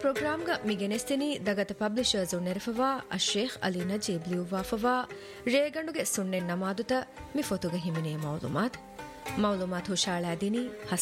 ಪ್ರೋಗ್ರಾಂಗ ಮಿಗೆನೆಸ್ತಿನಿ ದಗತ publishers ನೆರಫವಾ ಅಶೇಖ್ Ali Najeeb ಲಿಯುವಾಫವಾ ರೇಗಂಡುಗೆ ಸುಣ್ಣೆ ನಮಾದುತ ಮಿಫೊತುಗ ಹಿಮಿನೆ ಮೌಲುಮಾತ್ ಹುಶಾಳಾದಿನಿ